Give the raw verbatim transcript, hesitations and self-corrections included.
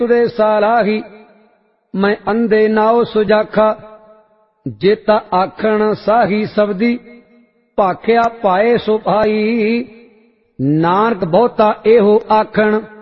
तुदे सालाही मैं अंधे नाओ सुजाखा जेता आखण साही सबदी भाख्या पाए सो भाई नानक बहुता एहो आखण